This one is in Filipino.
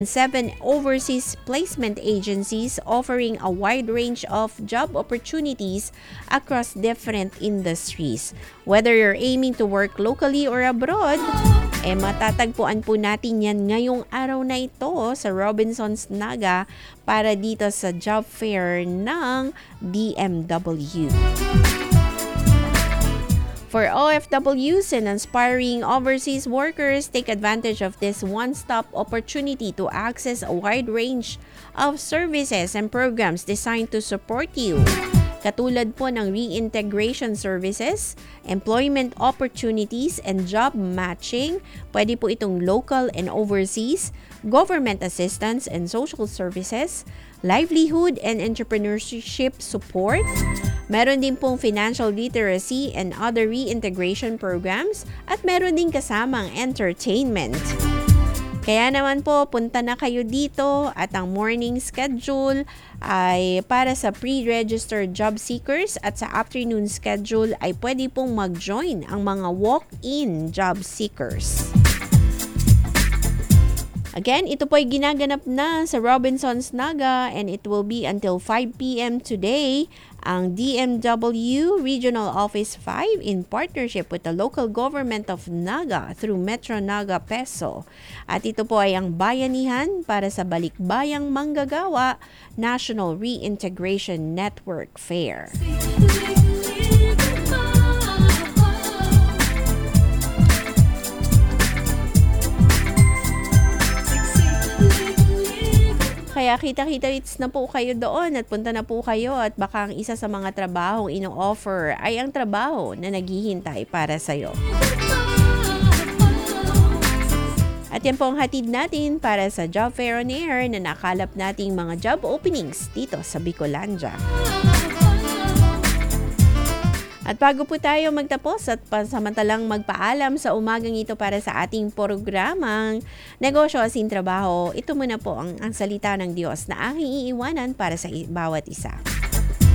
7 overseas placement agencies offering a wide range of job opportunities across different industries. Whether you're aiming to work locally or abroad, matatagpuan po natin yan ngayong araw na ito sa Robinsons Naga para dito sa job fair ng DMW. For OFWs and aspiring overseas workers, take advantage of this one-stop opportunity to access a wide range of services and programs designed to support you. Katulad po ng reintegration services, employment opportunities, and job matching. Pwede po itong local and overseas, government assistance and social services, livelihood and entrepreneurship support. Meron din pong financial literacy and other reintegration programs at meron din kasamang entertainment. Kaya naman po, punta na kayo dito at ang morning schedule ay para sa pre-registered job seekers at sa afternoon schedule ay pwede pong mag-join ang mga walk-in job seekers. Again, ito po ay ginaganap na sa Robinsons Naga and it will be until 5 p.m. today. Ang DMW Regional Office 5 in partnership with the local government of Naga through Metro Naga Peso. At ito po ay ang bayanihan para sa Balikbayang Manggagawa National Reintegration Network Fair. Kaya kita-kita-its na po kayo doon at punta na po kayo at baka ang isa sa mga trabahong ino-offer ay ang trabaho na naghihintay para sa'yo. At yan po ang hatid natin para sa Job Fair on Air na nakalap nating mga job openings dito sa Bicolandia. At bago po tayo magtapos at pansamantalang magpaalam sa umagang ito para sa ating programang Negosyo Asin Trabaho, ito muna po ang salita ng Diyos na aking iiwanan para sa bawat isa.